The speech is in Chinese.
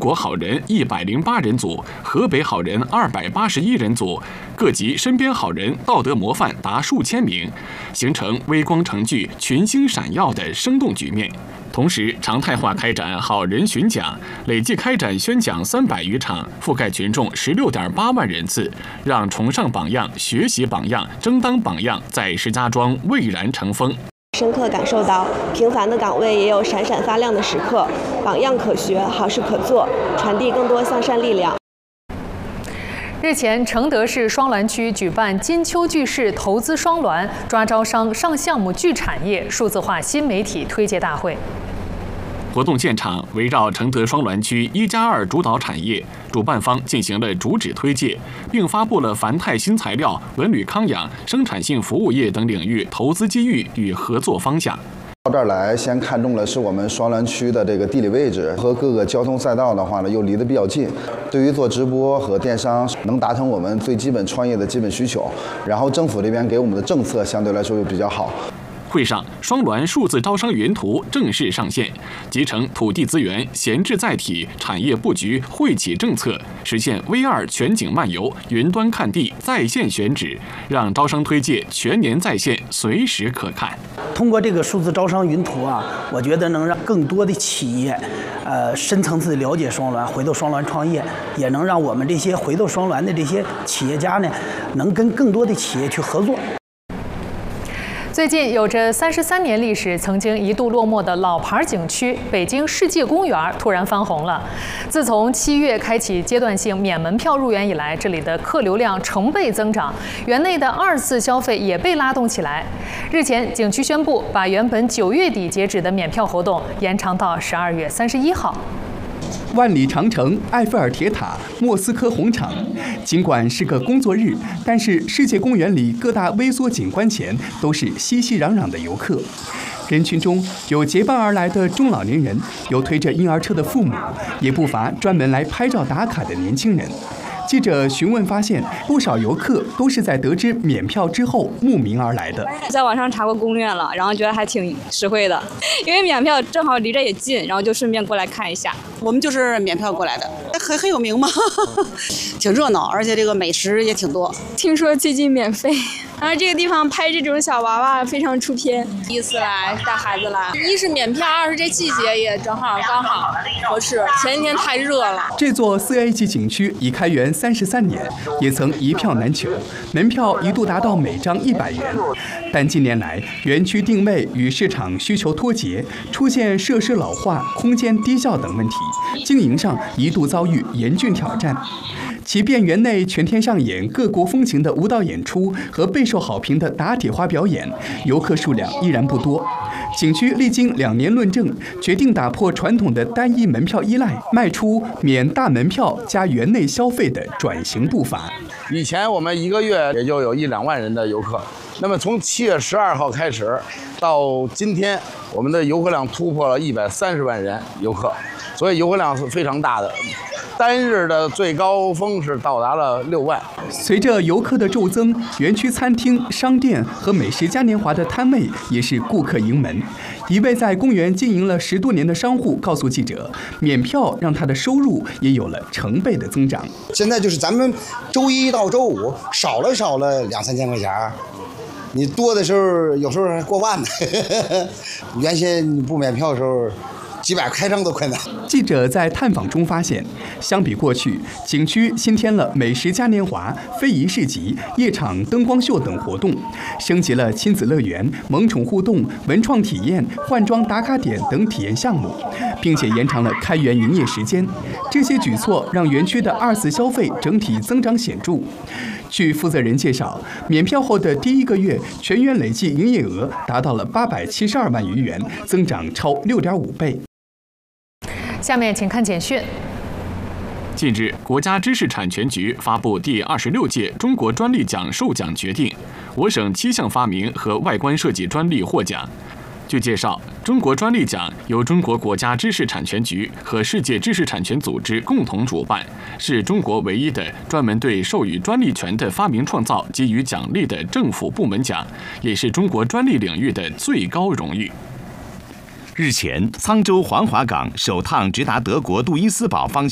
国好人108人组、河北好人281人组，各级身边好人、道德模范达数千名，形成微光成聚、群星闪耀的生动局面。同时，常态化开展好人巡讲，累计开展宣讲300余场，覆盖群众16.8万人次，让崇尚榜样、学习榜样、争当榜样在石家庄蔚然成风。 深刻感受到，平凡的岗位也有闪闪发亮的时刻，榜样可学，好事可做，传递更多向善力量。 日前，承德市双滦区举办金秋聚市投资双滦、抓招商上项目聚产业数字化新媒体推介大会。 活动现场围绕承德双滦区1+2主导产业，主办方进行了主旨推介，并发布了凡泰新材料、文旅康养、生产性服务业等领域投资机遇与合作方向。 到这儿来，先看中的是我们双滦区的这个地理位置和各个交通赛道的话呢，又离得比较近。对于做直播和电商，能达成我们最基本创业的基本需求。然后政府这边给我们的政策相对来说又比较好。 会上，双滦数字招商云图正式上线，集成土地资源、闲置载体、产业布局、惠企政策，实现 V2 全景漫游、云端看地、在线选址，让招商推介全年在线，随时可看。 通过这个数字招商云图啊，我觉得能让更多的企业，深层次了解双滦，回到双滦创业，也能让我们这些回到双滦的这些企业家呢，能跟更多的企业去合作。 最近有着33年历史、曾经一度落寞的老牌景区北京世界公园突然翻红了。自从7月开启阶段性免门票入园以来，这里的客流量成倍增长，园内的2次消费也被拉动起来。日前，景区宣布把原本9月底截止的免票活动延长到12月31号。 万里长城、埃菲尔铁塔、莫斯科红场，尽管是个工作日，但是世界公园里各大微缩景观前都是熙熙攘攘的游客。人群中有结伴而来的中老年人，有推着婴儿车的父母，也不乏专门来拍照打卡的年轻人。记者询问发现，不少游客都是在得知免票之后慕名而来的。 在网上查过攻略了，然后觉得还挺实惠的，因为免票正好离这也近，然后就顺便过来看一下。 我们就是免票过来的，很有名嘛，挺热闹，而且这个美食也挺多。 听说最近免费，然后这个地方拍这种小娃娃非常出片。 第一次来带孩子来，一是免票，二是这季节也正好刚好合适。前几天太热了。 这座4A 级景区已开园33年，也曾一票难求，门票一度达到每张100元。但近年来，园区定位与市场需求脱节，出现设施老化、空间低效等问题，经营上一度遭遇严峻挑战。即便园内全天上演各国风情的舞蹈演出和备受好评的打铁花表演，游客数量依然不多。景区历经2年论证，决定打破传统的单一门票依赖，迈出免大门票加园内消费的转型步伐。 以前我们1个月也就有1-2万人的游客，那么从7月12号开始到今天，我们的游客量突破了130万人游客，所以游客量是非常大的。单日的最高峰是到达了6万。 随着游客的骤增，园区餐厅、商店和美食嘉年华的摊位也是顾客盈门。一位在公园经营了10多年的商户告诉记者，免票让他的收入也有了成倍的增长。 现在就是咱们周一到周五少了2-3千块钱，你多的时候有时候还过万呢。原先你不免票的时候，几百开张都困难。 记者在探访中发现，相比过去，景区新添了美食嘉年华、非遗市集、夜场灯光秀等活动，升级了亲子乐园、萌宠互动、文创体验、换装打卡点等体验项目，并且延长了开园营业时间。这些举措让园区的2次消费整体增长显著。据负责人介绍，免票后的第1个月，全园累计营业额达到了872万余元，增长超6.5倍。 下面请看简讯。 近日，国家知识产权局发布第26届中国专利奖授奖决定，我省7项发明和外观设计专利获奖。据介绍，中国专利奖由中国国家知识产权局和世界知识产权组织共同主办，是中国唯一的专门对授予专利权的发明创造给予奖励的政府部门奖，也是中国专利领域的最高荣誉。 日前，沧州黄骅港首趟直达德国杜伊斯堡方向